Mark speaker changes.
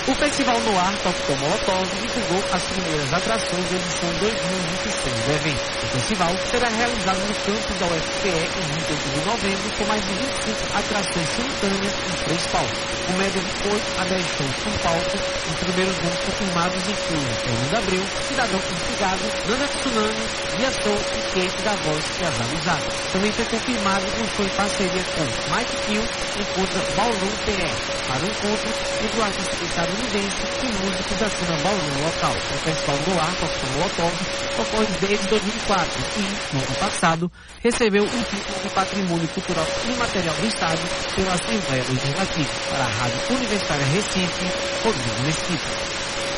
Speaker 1: O Festival Noir Coquetel Molotov divulgou as primeiras atrações da edição 2026 do evento. O festival será realizado no campus da UFPE em 28 de novembro, com mais de 25 atrações simultâneas em 3 palcos. Com média de 8 a 10 shows por palco, os primeiros nomes confirmados incluem Fernando Abreu, Cidadão Instigado, Nana Tsunami, Via Soul e Kate da Voz e as Amizades. Também foi confirmado um show em parceria com Mike Kill encontra Ballroom PR, para o encontro entre o artista estadunidense e músicos da cena ballroom local. O Festival Noir Coquetel Molotov ocorre desde 2004 e, no ano passado, recebeu o título de Patrimônio Cultural Imaterial do Estado pela Assembleia Legislativa. Para a Rádio Universitária Recife, Rodrigo Mesquita.